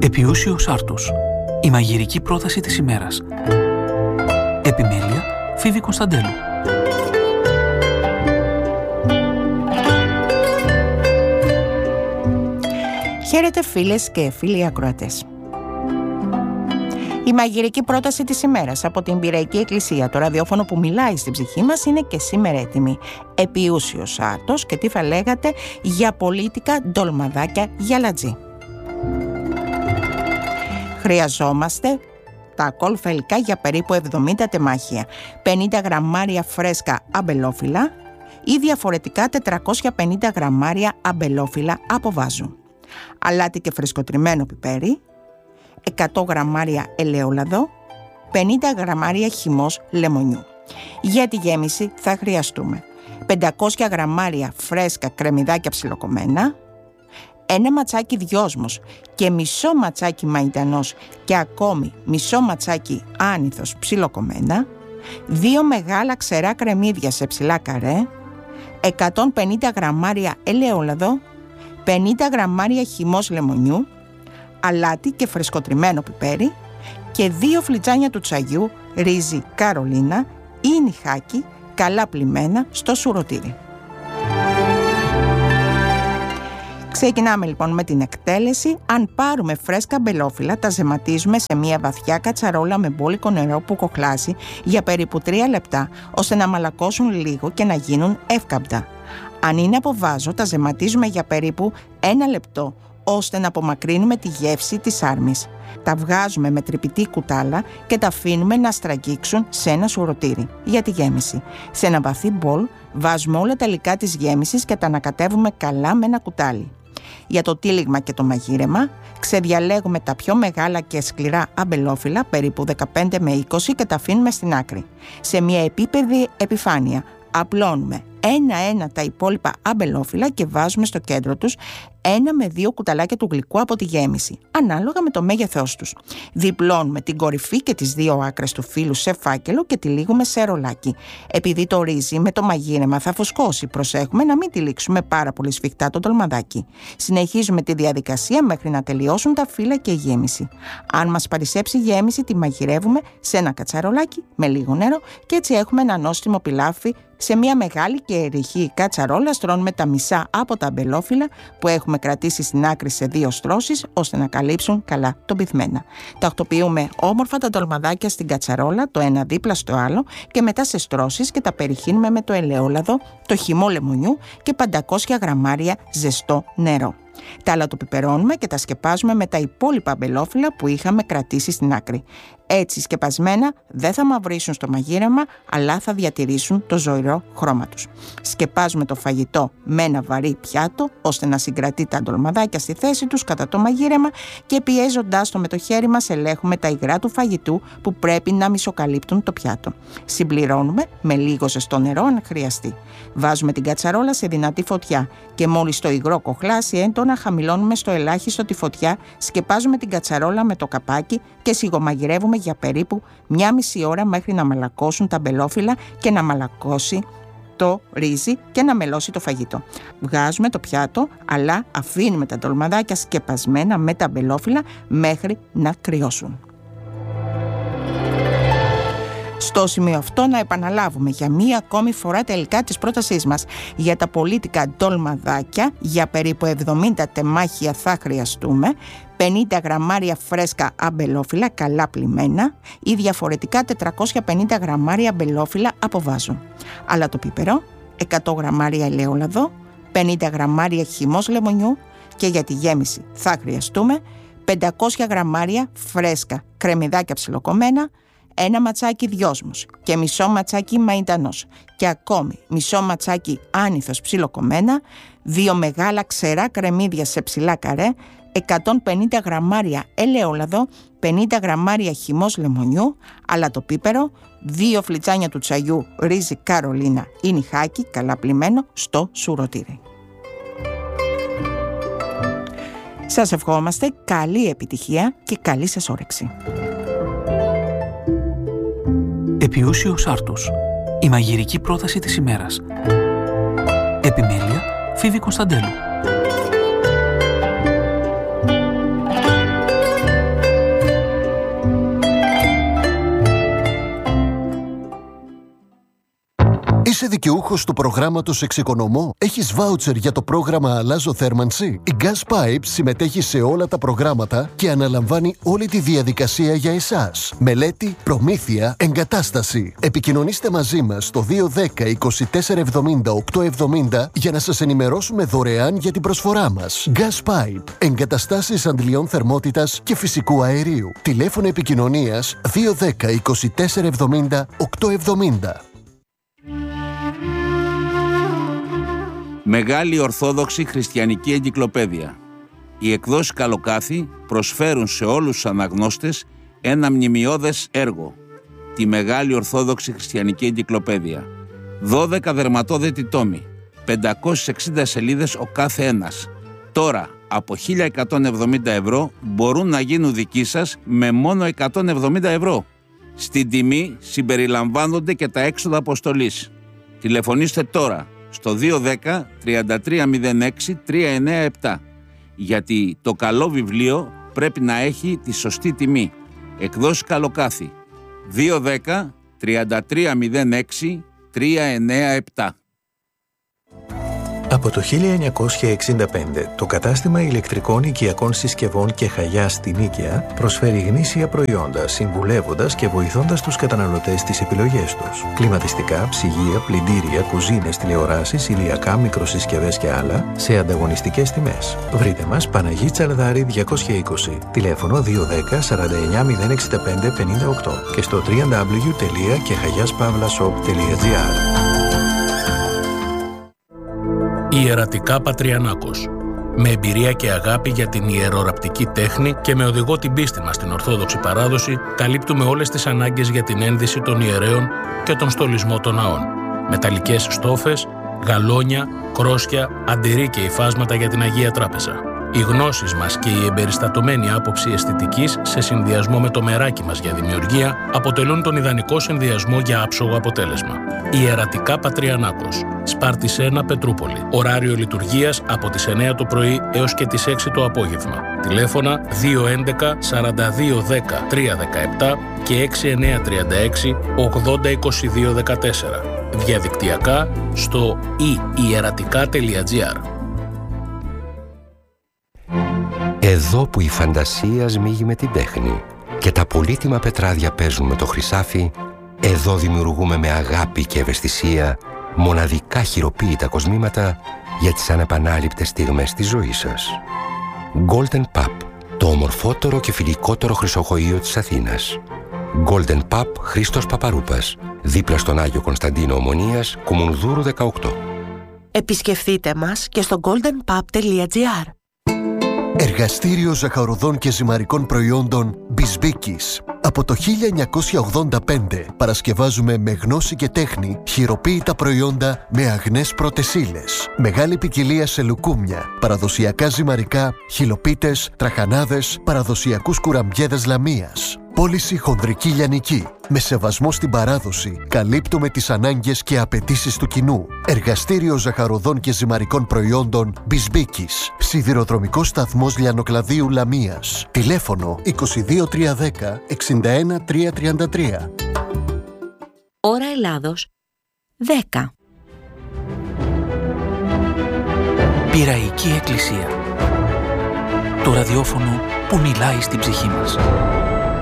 Επιούσιος άρτος. Η μαγειρική πρόταση της ημέρας. Επιμέλεια Φίβη Κωνσταντέλου. Χαίρετε φίλες και φίλοι ακροατές. Η μαγειρική πρόταση της ημέρας από την Πειραϊκή Εκκλησία, το ραδιόφωνο που μιλάει στην ψυχή μας, είναι και σήμερα έτοιμη. Επιούσιος άρτος και τι θα λέγατε για πολίτικα ντολμαδάκια γυαλατζή. Χρειαζόμαστε τα ακόλουθα υλικά για περίπου 70 τεμάχια: 50 γραμμάρια φρέσκα αμπελόφυλλα ή διαφορετικά 450 γραμμάρια αμπελόφυλλα από βάζου, αλάτι και φρεσκοτριμμένο πιπέρι, 100 γραμμάρια ελαιόλαδο, 50 γραμμάρια χυμός λεμονιού. Για τη γέμιση θα χρειαστούμε 500 γραμμάρια φρέσκα κρεμμυδάκια ψιλοκομμένα, ένα ματσάκι δυόσμος και μισό ματσάκι μαϊντανός και ακόμη μισό ματσάκι άνηθος ψιλοκομμένα, 2 μεγάλα ξερά κρεμμύδια σε ψηλά καρέ, 150 γραμμάρια ελαιόλαδο, 50 γραμμάρια χυμός λεμονιού, αλάτι και φρεσκοτριμμένο πιπέρι και 2 φλιτζάνια του τσαγιού ρύζι Καρολίνα ή νυχάκι καλά πλυμμένα στο σουρωτήρι. Ξεκινάμε λοιπόν με την εκτέλεση. Αν πάρουμε φρέσκα αμπελόφυλλα, τα ζεματίζουμε σε μια βαθιά κατσαρόλα με μπόλικο νερό που κοχλάσει για περίπου 3 λεπτά, ώστε να μαλακώσουν λίγο και να γίνουν εύκαμπτα. Αν είναι από βάζο, τα ζεματίζουμε για περίπου 1 λεπτό, ώστε να απομακρύνουμε τη γεύση της άρμης. Τα βγάζουμε με τρυπητή κουτάλα και τα αφήνουμε να στραγγίξουν σε ένα σουρωτήρι για τη γέμιση. Σε ένα βαθύ μπολ βάζουμε όλα τα υλικά της γέμισης και τα ανακατεύουμε καλά με ένα κουτάλι. Για το τύλιγμα και το μαγείρεμα, ξεδιαλέγουμε τα πιο μεγάλα και σκληρά αμπελόφυλλα, περίπου 15 με 20, και τα αφήνουμε στην άκρη. Σε μια επίπεδη επιφάνεια απλώνουμε ένα-ένα τα υπόλοιπα αμπελόφυλλα και βάζουμε στο κέντρο τους 1 με 2 κουταλάκια του γλυκού από τη γέμιση, ανάλογα με το μέγεθός τους. Διπλώνουμε την κορυφή και τις 2 άκρες του φύλλου σε φάκελο και τυλίγουμε σε ρολάκι. Επειδή το ρύζι με το μαγείρεμα θα φουσκώσει, προσέχουμε να μην τυλίξουμε πάρα πολύ σφιχτά το ντολμαδάκι. Συνεχίζουμε τη διαδικασία μέχρι να τελειώσουν τα φύλλα και η γέμιση. Αν μας παρισέψει η γέμιση, τη μαγειρεύουμε σε ένα κατσαρολάκι με λίγο νερό και έτσι έχουμε ένα νόστιμο πιλάφι. Σε μια μεγάλη και ρηχή κατσαρόλα στρώνουμε τα μισά από τα αμπελόφυλλα που έχουμε κρατήσει στην άκρη σε 2 στρώσεις, ώστε να καλύψουν καλά το πυθμένα. Τακτοποιούμε όμορφα τα ντολμαδάκια στην κατσαρόλα, το ένα δίπλα στο άλλο, και μετά σε στρώσεις και τα περιχύνουμε με το ελαιόλαδο, το χυμό λεμονιού και 500 γραμμάρια ζεστό νερό. Τα αλατοπιπερώνουμε και τα σκεπάζουμε με τα υπόλοιπα αμπελόφυλλα που είχαμε κρατήσει στην άκρη. Έτσι σκεπασμένα δεν θα μαυρίσουν στο μαγείρεμα, αλλά θα διατηρήσουν το ζωηρό χρώμα τους. Σκεπάζουμε το φαγητό με ένα βαρύ πιάτο, ώστε να συγκρατεί τα ντολμαδάκια στη θέση τους κατά το μαγείρεμα, και πιέζοντάς το με το χέρι μας ελέγχουμε τα υγρά του φαγητού που πρέπει να μισοκαλύπτουν το πιάτο. Συμπληρώνουμε με λίγο ζεστό νερό αν χρειαστεί. Βάζουμε την κατσαρόλα σε δυνατή φωτιά και μόλις το υγρό κοχλάσει έντονα, χαμηλώνουμε στο ελάχιστο τη φωτιά, σκεπάζουμε την κατσαρόλα με το καπάκι και σιγομαγειρεύουμε για περίπου 1,5 ώρα μέχρι να μαλακώσουν τα αμπελόφυλλα και να μαλακώσει το ρύζι και να μελώσει το φαγητό. Βγάζουμε το πιάτο, αλλά αφήνουμε τα ντολμαδάκια σκεπασμένα με τα αμπελόφυλλα μέχρι να κρυώσουν. Στο σημείο αυτό να επαναλάβουμε για μία ακόμη φορά τα υλικά της πρότασής μας. Για τα πολίτικα ντολμαδάκια για περίπου 70 τεμάχια θα χρειαστούμε 50 γραμμάρια φρέσκα αμπελόφυλλα καλά πλυμμένα ή διαφορετικά 450 γραμμάρια αμπελόφυλλα από βάζο, αλατοπίπερο, 100 γραμμάρια ελαιόλαδο, 50 γραμμάρια χυμός λεμονιού και για τη γέμιση θα χρειαστούμε 500 γραμμάρια φρέσκα κρεμμυδάκια ψιλοκομμένα, ένα ματσάκι δυόσμος και μισό ματσάκι μαϊντανός και ακόμη μισό ματσάκι άνηθος ψιλοκομμένα, 2 μεγάλα ξερά κρεμμύδια σε ψηλά καρέ, 150 γραμμάρια ελαιόλαδο, 50 γραμμάρια χυμός λεμονιού, αλατοπίπερο, 2 φλιτζάνια του τσαγιού ρύζι Καρολίνα ή νυχάκι καλά πλυμμένο στο σουρωτήρι. Σας ευχόμαστε καλή επιτυχία και καλή σας όρεξη. Επιούσιος άρτος. Η μαγειρική πρόταση της ημέρας. Επιμέλεια Φίβη Κωνσταντέλου. Είσαι δικαιούχος του προγράμματος Εξοικονομώ? Έχεις βάουτσερ για το πρόγραμμα Αλλάζω Θέρμανση? Η Gas Pipe συμμετέχει σε όλα τα προγράμματα και αναλαμβάνει όλη τη διαδικασία για εσάς. Μελέτη, προμήθεια, εγκατάσταση. Επικοινωνήστε μαζί μας στο 210 2470 870 για να σας ενημερώσουμε δωρεάν για την προσφορά μας. Gas Pipe. Εγκαταστάσεις αντλιών θερμότητας και φυσικού αερίου. Τηλέφωνο επικοινωνίας 210 2470 870. Μεγάλη Ορθόδοξη Χριστιανική Εγκυκλοπαίδεια. Οι εκδόσεις Καλοκάθι προσφέρουν σε όλους τους αναγνώστες ένα μνημειώδες έργο. Τη Μεγάλη Ορθόδοξη Χριστιανική Εγκυκλοπαίδεια. 12 δερματόδετοι τόμοι, 560 σελίδες ο κάθε ένας. Τώρα, από 1.170 ευρώ μπορούν να γίνουν δικοί σας με μόνο 170 ευρώ. Στην τιμή συμπεριλαμβάνονται και τα έξοδα αποστολής. Τηλεφωνήστε τώρα στο 210 3306 397, γιατί το καλό βιβλίο πρέπει να έχει τη σωστή τιμή. Εκδόσεις Καλοκάθι 210 3306 397. Από το 1965, το κατάστημα ηλεκτρικών οικιακών συσκευών και Χαγιάς στην Νίκαια προσφέρει γνήσια προϊόντα, συμβουλεύοντας και βοηθώντας τους καταναλωτές στις επιλογές τους. Κλιματιστικά, ψυγεία, πλυντήρια, κουζίνες, τηλεοράσεις, ηλιακά, μικροσυσκευές και άλλα σε ανταγωνιστικές τιμές. Βρείτε μας Παναγί Τσαλδάρη 220, τηλέφωνο 210 49 065 58 και στο www.kehayaspavlasop.gr. Ιερατικά Πατριανάκος. Με εμπειρία και αγάπη για την ιεροραπτική τέχνη και με οδηγό την πίστη μας στην Ορθόδοξη παράδοση, καλύπτουμε όλες τις ανάγκες για την ένδυση των ιερέων και τον στολισμό των ναών. Μεταλλικές στόφες, γαλόνια, κρόσια, αντιρρή και υφάσματα για την Αγία Τράπεζα. Οι γνώσεις μας και η εμπεριστατωμένη άποψη αισθητικής σε συνδυασμό με το μεράκι μας για δημιουργία αποτελούν τον ιδανικό συνδυασμό για άψογο αποτέλεσμα. Ιερατικά Πατριανάκος. Σπάρτης 1, Πετρούπολη. Ωράριο λειτουργίας από τις 9 το πρωί έως και τις 6 το απόγευμα. Τηλέφωνα 211 42 10 317 και 6936 80 22 14. Διαδικτυακά στο ieratica.gr. Εδώ που η φαντασία σμίγει με την τέχνη και τα πολύτιμα πετράδια παίζουν με το χρυσάφι, εδώ δημιουργούμε με αγάπη και ευαισθησία μοναδικά χειροποίητα κοσμήματα για τις ανεπανάληπτες στιγμές της ζωής σας. Golden Pub, το ομορφότερο και φιλικότερο χρυσοχοείο της Αθήνας. Golden Pub Χρήστος Παπαρούπας, δίπλα στον Άγιο Κωνσταντίνο Ομονίας, Κουμουνδούρου 18. Επισκεφτείτε μας και στο goldenpub.gr. Εργαστήριο ζαχαροδών και ζυμαρικών προϊόντων Μπισμπίκης. Από το 1985 παρασκευάζουμε με γνώση και τέχνη χειροποίητα προϊόντα με αγνές πρώτες ύλες. Μεγάλη ποικιλία σε λουκούμια, παραδοσιακά ζυμαρικά, χυλοπίτες, τραχανάδες, παραδοσιακούς κουραμπιέδες λαμίας. Πώληση χονδρική λιανική. Με σεβασμό στην παράδοση, καλύπτουμε τις ανάγκες και απαιτήσεις του κοινού. Εργαστήριο ζαχαροδών και ζυμαρικών προϊόντων Μπισμπίκης. Σιδηροδρομικός σταθμός Λιανοκλαδίου Λαμίας. Τηλέφωνο 22310 61333. Ώρα Ελλάδος 10. Πειραϊκή Εκκλησία. Το ραδιόφωνο που μιλάει στην ψυχή μας.